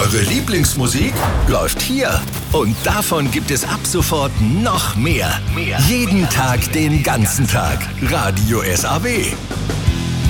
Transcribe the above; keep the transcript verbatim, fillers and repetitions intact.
Eure Lieblingsmusik läuft hier. Und davon gibt es ab sofort noch mehr. mehr. Jeden Tag, den ganzen Tag. Radio S A W.